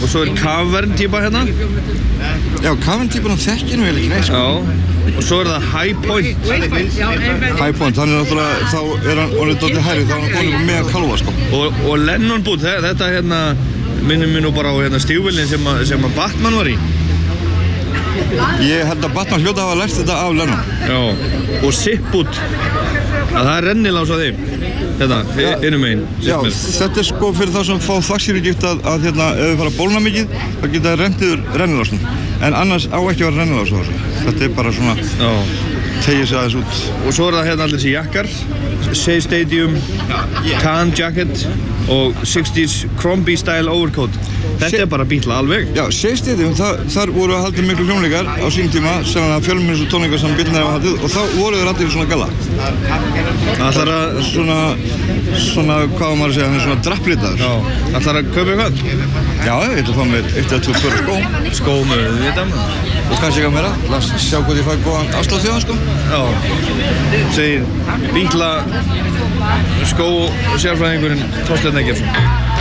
Og svo Cavern típa hérna. Já, Cavern típan þekkir nú ekki neitt, sko. Já. Og svo það High Point. High Point, hann náttúrulega, þá hann orðið dálítið hærri, þá hann konið með kalva, sko. Og Lennon Boot, þetta hérna, minnum mér nú bara á hérna stígvélin sem að Batman var í. Ég held að Batman hljóta hafa lært þetta af Lennon. Já. Og Zip Boot, það rennilás á þeim. Þetta, innum megin. Já, þetta sko fyrir þá sem fá þvagsýrugift að hérna, ef við fara að bólna mikið, þá geta renniður rennilásnum. En annars á ekki að vera rennilás á þessu. Þetta bara svona, tegir sig aðeins út. Og svo það hérna allir þessi jakkar. Shea Stadium, Tan Jacket og 60s Crombie Style Overcoat. Þetta bara bítla alveg. Já, Shea Stadium, þar voru að halda miklu hljómleikar á sínum tíma, sem að fjölmennis og tónleikar sem bílnar hafa haldið og þá voru þeir allir svona galla. Ætlar að svona, hvað var maður að segja, hann svona drapplitaður. Já, ætlar að kaupa eitthvað? Já, ég ætla að fá mér 1 eða 2 pör skó. Skó með þetta. Og kannski eitthvað meira, sjá hvað ég fæ góðan afslátt þjóðan, sko. Já, segir bítla skó sérfræðingurinn Þorsteinn Eggertsson.